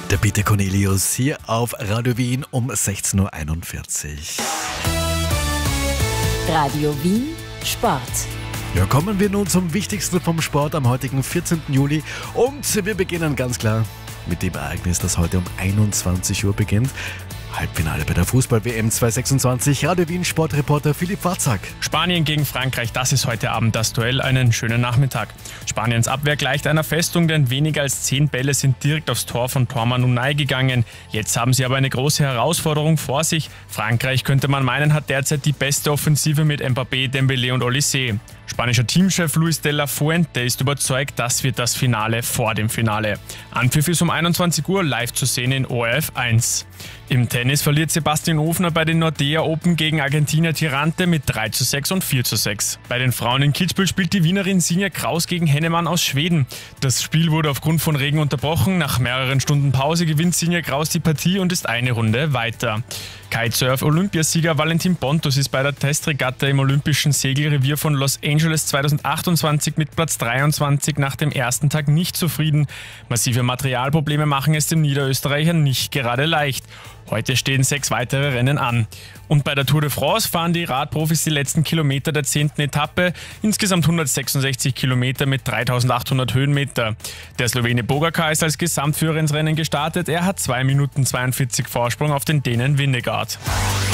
Der Peter Cornelius hier auf Radio Wien um 16.41 Uhr. Radio Wien Sport. Ja, kommen wir nun zum Wichtigsten vom Sport am heutigen 14. Juli. Und wir beginnen ganz klar mit dem Ereignis, das heute um 21 Uhr beginnt. Halbfinale bei der Fußball-WM 2026. Radio Wien Sportreporter Philipp Watzak. Spanien gegen Frankreich, das ist heute Abend das Duell. Einen schönen Nachmittag. Spaniens Abwehr gleicht einer Festung, denn weniger als 10 Bälle sind direkt aufs Tor von Tormann Unai gegangen. Jetzt haben sie aber eine große Herausforderung vor sich. Frankreich, könnte man meinen, hat derzeit die beste Offensive mit Mbappé, Dembélé und Olysée. Spanischer Teamchef Luis de la Fuente ist überzeugt, das wird das Finale vor dem Finale. Anpfiff ist um 21 Uhr live zu sehen in ORF 1. Im Tennis verliert Sebastian Ofner bei den Nordea Open gegen Argentinier Tirante mit 3:6 und 4:6. Bei den Frauen in Kitzbühel spielt die Wienerin Sinja Kraus gegen Hennemann aus Schweden. Das Spiel wurde aufgrund von Regen unterbrochen. Nach mehreren Stunden Pause gewinnt Sinja Kraus die Partie und ist eine Runde weiter. Kitesurf-Olympiasieger Valentin Pontus ist bei der Testregatta im Olympischen Segelrevier von Los Angeles 2028 mit Platz 23 nach dem ersten Tag nicht zufrieden. Massive Materialprobleme machen es dem Niederösterreicher nicht gerade leicht. Heute stehen 6 weitere Rennen an. Und bei der Tour de France fahren die Radprofis die letzten Kilometer der 10. Etappe. Insgesamt 166 Kilometer mit 3800 Höhenmeter. Der Slowene Pogačar ist als Gesamtführer ins Rennen gestartet. Er hat 2 Minuten 42 Vorsprung auf den Dänen Vingegaard.